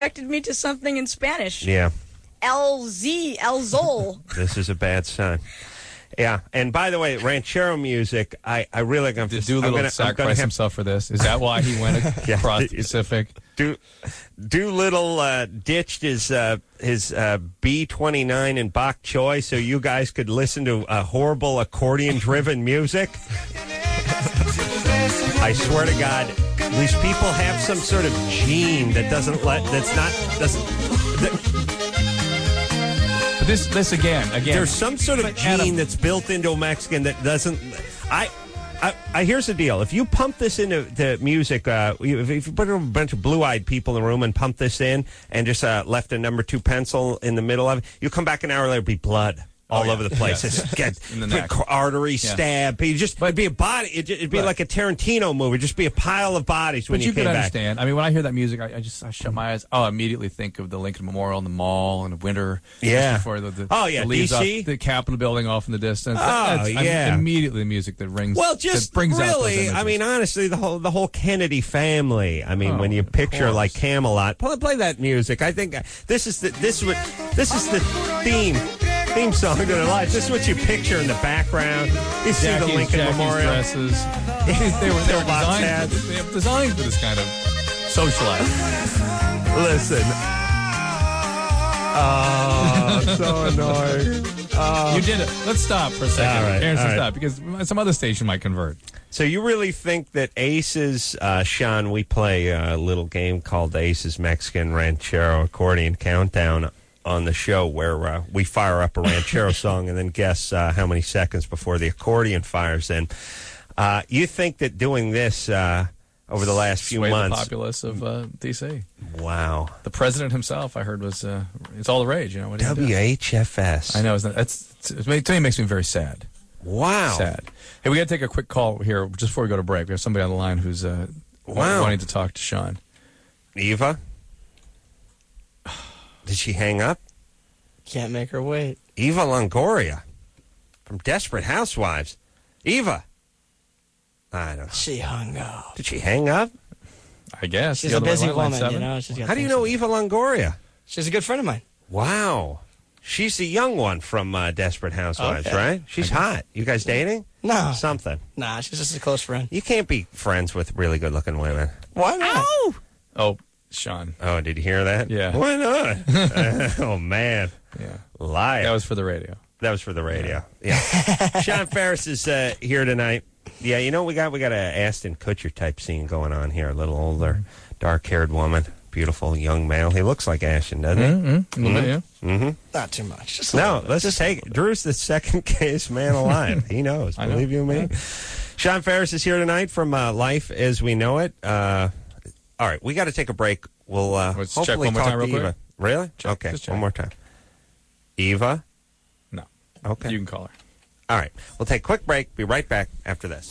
directed me to something in Spanish. Yeah. El Zol. This is a bad sign. Yeah, and by the way, ranchero music, I really going to... Did Doolittle sacrifice himself for this? Is that why he went across the Pacific? Doolittle ditched his B-29 and bok choy so you guys could listen to horrible accordion-driven music? I swear to God, these people have some sort of gene that doesn't... But this again. There's some sort of gene that's built into a Mexican that doesn't. I here's the deal. If you pump this into the music, if you put a bunch of blue-eyed people in the room and pump this in, and just left a number 2 pencil in the middle of it, you come back an hour later, it'd be blood all over the place. Yes. Get in the neck. Artery stab. It'd be a body. It'd be like a Tarantino movie. It'd just be a pile of bodies when you came back. But you can understand. I mean, when I hear that music, I shut my eyes. I'll immediately think of the Lincoln Memorial and the mall in the winter. Yeah. Before the DC? Off, the Capitol building off in the distance. Immediately the music that rings. Well, just brings really, out those images. I mean, honestly, the whole Kennedy family. I mean, when you picture like Camelot, play that music. I think this is the theme song to their life. This is what you picture in the background. You see the Lincoln Memorial dresses. They were designed for this kind of social life. Listen. Oh, so annoying. You did it. Let's stop for a second. All right, Aaron, stop, because some other station might convert. So you really think that Aces, Sean, we play a little game called Aces Mexican Ranchero Accordion Countdown on the show where we fire up a ranchero song and then guess how many seconds before the accordion fires in. You think that doing this over the last few months... the populace of D.C. Wow. The president himself, I heard, was... it's all the rage, you know. What WHFS. I know. To me, it makes me very sad. Wow. Sad. Hey, we got to take a quick call here just before we go to break. We have somebody on the line who's wanting to talk to Sean. Eva? Did she hang up? Can't make her wait. Eva Longoria from Desperate Housewives. Eva. I don't know. She hung up. Did she hang up? I guess. She's a busy woman, you know. How do you know Eva Longoria? She's a good friend of mine. Wow. She's the young one from Desperate Housewives, right? She's hot. You guys dating? No. Something. Nah, she's just a close friend. You can't be friends with really good-looking women. Why not? Ow! Oh, Sean. Oh, did you hear that? Yeah. Why not? Oh, man. Yeah. Liar. That was for the radio. That was for the radio. Yeah. Sean Ferris is here tonight. Yeah, you know, we got a Ashton Kutcher type scene going on here. A little older, dark-haired woman. Beautiful young male. He looks like Ashton, doesn't he? Mm-hmm. Mm-hmm. Yeah. Mm-hmm. Not too much. Just let's just take it. Drew's the second gayest man alive. He knows. Believe you me. Sean Ferris is here tonight from Life as We Know It. All right, we got to take a break. We'll let's hopefully check one more talk time to real Eva. quick. Really? Check. Okay, Just check. one more time. Eva? No. Okay. You can call her. All right, we'll take a quick break. Be right back after this.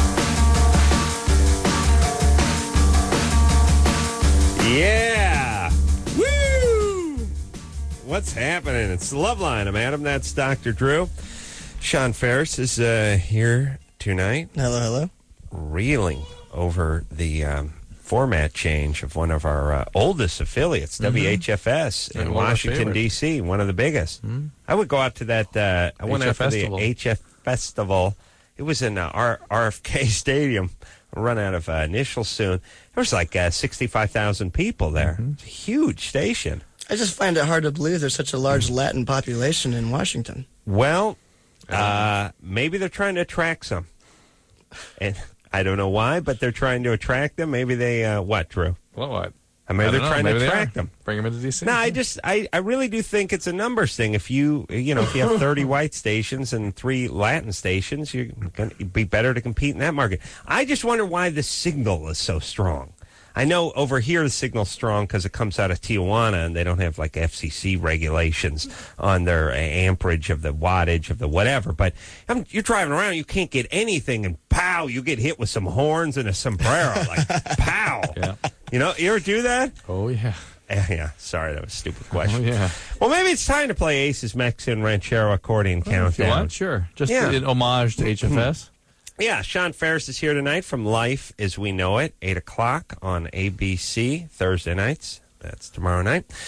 Yeah! Woo! What's happening? It's the Love Line. I'm Adam. That's Dr. Drew. Sean Ferris is here tonight. Hello. Reeling over the format change of one of our oldest affiliates, WHFS, in Washington, D.C., one of the biggest. I would go out to that. I went out to the HF Festival. It was in RFK Stadium. I'll run out of initials soon. There was like 65,000 people there. It's a huge station. I just find it hard to believe there's such a large Latin population in Washington. Well, maybe they're trying to attract some. And I don't know why, but they're trying to attract them. Maybe they, what, Drew? What? I mean, they're trying to attract them. Bring them into D.C. No, I really do think it's a numbers thing. If you have 30 white stations and 3 Latin stations, you're going to be better to compete in that market. I just wonder why the signal is so strong. I know over here the signal's strong because it comes out of Tijuana and they don't have like FCC regulations on their amperage of the wattage of the whatever. But you're driving around, you can't get anything, and pow, you get hit with some horns and a sombrero. Like, pow. Yeah. You ever do that? Oh, yeah. Yeah, sorry, that was a stupid question. Oh, yeah. Well, maybe it's time to play Aces Mexican Ranchero Accordion Countdown. If you want, sure. Just in homage to HFS. Yeah, Sean Ferris is here tonight from Life as We Know It, 8 o'clock on ABC, Thursday nights. That's tomorrow night.